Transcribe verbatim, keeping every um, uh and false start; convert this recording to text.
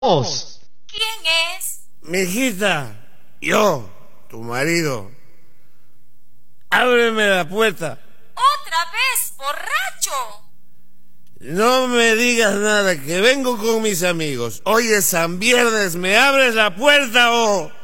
Vos. ¿Quién es? Mijita, yo, tu marido. Ábreme la puerta. ¿Otra vez, borracho? No me digas nada, que vengo con mis amigos. Hoy es San Viernes, ¿me abres la puerta o...?